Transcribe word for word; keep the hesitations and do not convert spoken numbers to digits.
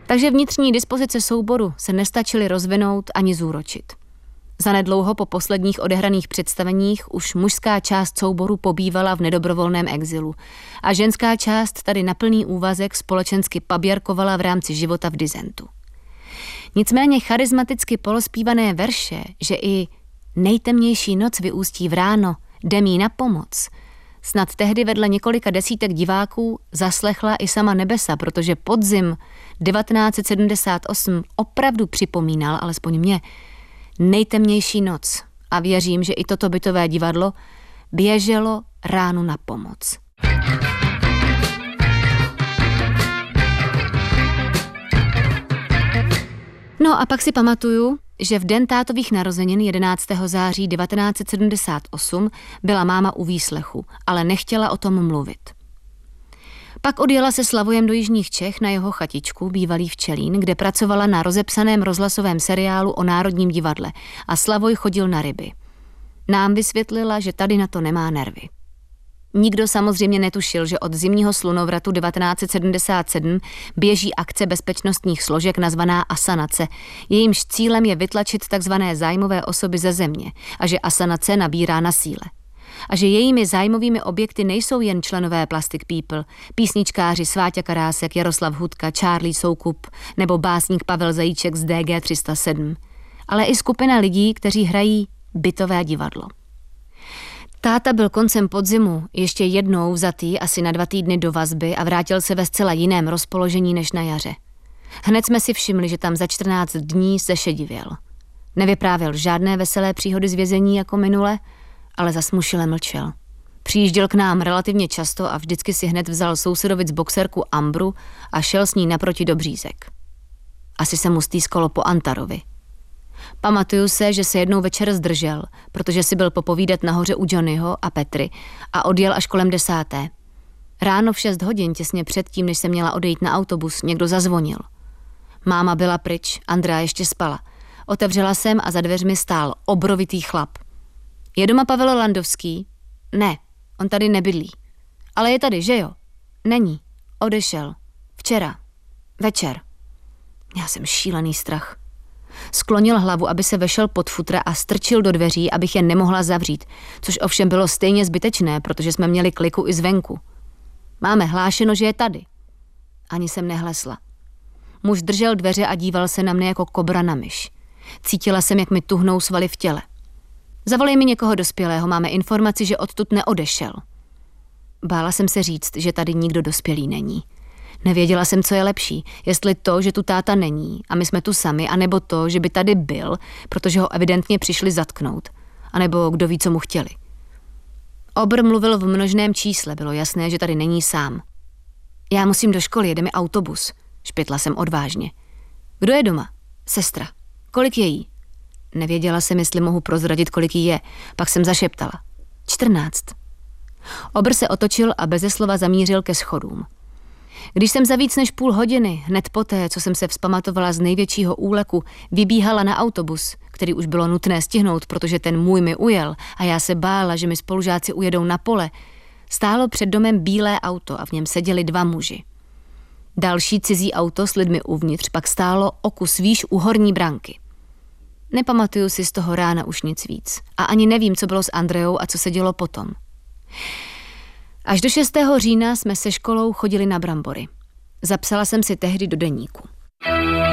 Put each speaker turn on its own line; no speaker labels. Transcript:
Takže vnitřní dispozice souboru se nestačily rozvinout ani zúročit. Zanedlouho po posledních odehraných představeních už mužská část souboru pobývala v nedobrovolném exilu a ženská část tady na plný úvazek společensky paběrkovala v rámci života v dizentu. Nicméně charismaticky polospívané verše, že i nejtemnější noc vyústí v ráno, jde mi na pomoc, snad tehdy vedle několika desítek diváků zaslechla i sama nebesa, protože podzim devatenáct set sedmdesát osm opravdu připomínal, alespoň mě, nejtemnější noc a věřím, že i toto bytové divadlo běželo ránu na pomoc. No a pak si pamatuju, že v den tátových narozenin jedenáctého září devatenáct set sedmdesát osm byla máma u výslechu, ale nechtěla o tom mluvit. Pak odjela se Slavojem do jižních Čech na jeho chatičku, bývalý Včelín, kde pracovala na rozepsaném rozhlasovém seriálu o Národním divadle a Slavoj chodil na ryby. Nám vysvětlila, že tady na to nemá nervy. Nikdo samozřejmě netušil, že od zimního slunovratu devatenáct set sedmdesát sedm běží akce bezpečnostních složek nazvaná asanace. Jejímž cílem je vytlačit takzvané zájmové osoby ze země a že asanace nabírá na síle. A že jejími zájmovými objekty nejsou jen členové Plastic People, písničkáři Sváťa Karásek, Jaroslav Hudka, Charlie Soukup nebo básník Pavel Zajíček z D G tři sta sedm, ale i skupina lidí, kteří hrají bytové divadlo. Táta byl koncem podzimu ještě jednou vzatý asi na dva týdny do vazby a vrátil se ve zcela jiném rozpoložení než na jaře. Hned jsme si všimli, že tam za čtrnáct dní zešedivěl. Nevyprávěl žádné veselé příhody z vězení jako minule, ale zasmušile mlčel. Přijížděl k nám relativně často a vždycky si hned vzal sousedovic boxerku Ambru a šel s ní naproti do Břízek. Asi se mu stýskalo po Antarovi. Pamatuju se, že se jednou večer zdržel, protože si byl popovídat nahoře u Johnnyho a Petry a odjel až kolem desáté. Ráno v šest hodin, těsně předtím, než se měla odejít na autobus, někdo zazvonil. Máma byla pryč, Andrea ještě spala. Otevřela jsem a za dveřmi stál obrovitý chlap. Je doma Pavel Landovský? Ne, on tady nebydlí. Ale je tady, že jo? Není. Odešel. Včera. Večer. Já jsem šílený strach. Sklonil hlavu, aby se vešel pod futra a strčil do dveří, abych je nemohla zavřít, což ovšem bylo stejně zbytečné, protože jsme měli kliku i zvenku. Máme hlášeno, že je tady. Ani jsem nehlesla. Muž držel dveře a díval se na mne jako kobra na myš. Cítila jsem, jak mi tuhnou svaly v těle. Zavolej mi někoho dospělého, máme informaci, že odtud neodešel. Bála jsem se říct, že tady nikdo dospělý není. Nevěděla jsem, co je lepší, jestli to, že tu táta není a my jsme tu sami, anebo to, že by tady byl, protože ho evidentně přišli zatknout, anebo kdo ví, co mu chtěli. Obr mluvil v množném čísle, bylo jasné, že tady není sám. Já musím do školy, jede mi autobus, špitla jsem odvážně. Kdo je doma? Sestra. Kolik je jí? Nevěděla jsem, jestli mohu prozradit, kolik jí je, pak jsem zašeptala. Čtrnáct. Obr se otočil a beze slova zamířil ke schodům. Když jsem za víc než půl hodiny, hned poté, co jsem se vzpamatovala z největšího úleku, vybíhala na autobus, který už bylo nutné stihnout, protože ten můj mi ujel a já se bála, že mi spolužáci ujedou na pole, stálo před domem bílé auto a v něm seděli dva muži. Další cizí auto s lidmi uvnitř pak stálo o kus výš u horní branky. Nepamatuju si z toho rána už nic víc a ani nevím, co bylo s Andreou a co se dělo potom. Až do šestého října jsme se školou chodili na brambory. Zapsala jsem si tehdy do deníku.